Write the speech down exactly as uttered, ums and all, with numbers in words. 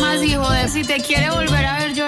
más, hijo de... Si te quiere volver a ver,